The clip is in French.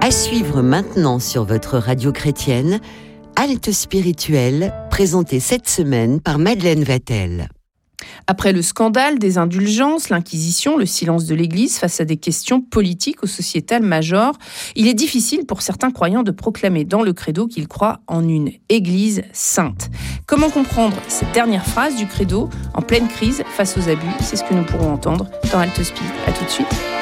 À suivre maintenant sur votre radio chrétienne, Halte spirituelle, présentée cette semaine par Madeleine Vatel. Après le scandale des indulgences, l'Inquisition, le silence de l'Église face à des questions politiques ou sociétales majeures, il est difficile pour certains croyants de proclamer dans le credo qu'ils croient en une Église sainte. Comment comprendre cette dernière phrase du credo en pleine crise face aux abus ? C'est ce que nous pourrons entendre dans Halte Spirituelle. À tout de suite.